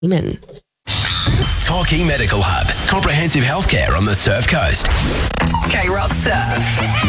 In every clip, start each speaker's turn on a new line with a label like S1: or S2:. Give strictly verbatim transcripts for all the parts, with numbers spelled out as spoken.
S1: Women.
S2: Torquay Medical Hub. Comprehensive healthcare on the Surf Coast.
S3: K-Rock Surf.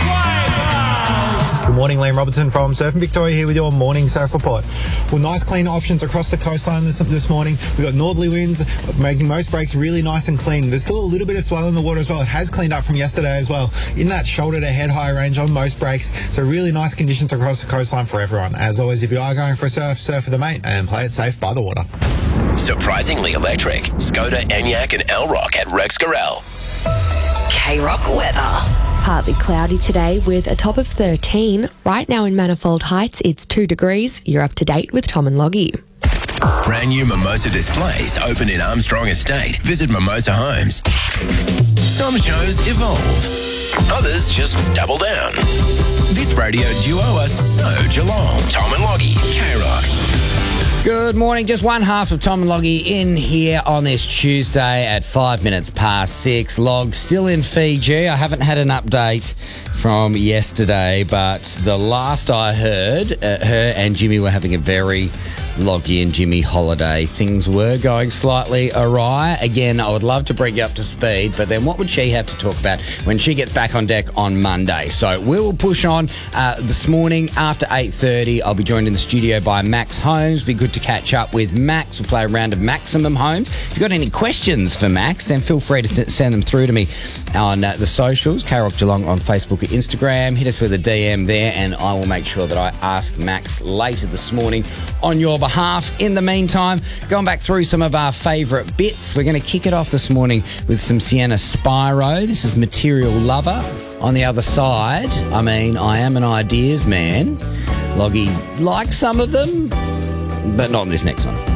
S4: Good morning, Liam Robertson from Surfing Victoria here with your morning surf report. Well, nice clean options across the coastline this, this morning. We've got northerly winds making most breaks really nice and clean. There's still a little bit of swell in the water as well. It has cleaned up from yesterday as well in that shoulder to head high range on most breaks. So really nice conditions across the coastline for everyone. As always, if you are going for a surf, surf with a mate and play it safe by the water.
S2: Surprisingly electric. Skoda, Enyaq and L-Rock at Rex Gorell.
S3: K-Rock weather.
S1: Partly cloudy today with a top of thirteen. Right now in Manifold Heights, it's two degrees. You're up to date with Tom and Loggie.
S2: Brand new Mimosa displays open in Armstrong Estate. Visit Mimosa Homes. Some shows evolve. Others just double down. This radio duo are so Geelong. Tom and Loggie, K-Rock.
S5: Good morning. Just one half of Tom and Loggie in here on this Tuesday at five minutes past six. Log still in Fiji. I haven't had an update from yesterday, but the last I heard, uh, her and Jimmy were having a very Loggie and Jimmy holiday. Things were going slightly awry. Again, I would love to bring you up to speed, but then what would she have to talk about when she gets back on deck on Monday? So we will push on uh, this morning after eight thirty. I'll be joined in the studio by Max Holmes. Be good to catch up with Max. We'll play a round of Maximum Homes. If you've got any questions for Max, then feel free to send them through to me on uh, the socials, K-Rock Geelong on Facebook or Instagram. Hit us with a D M there, and I will make sure that I ask Max later this morning on your behalf. In the meantime, going back through some of our favourite bits, we're going to kick it off this morning with some Sienna Spyro. This is Material Lover. On the other side, I mean, I am an ideas man. Loggie likes some of them, but not in this next one.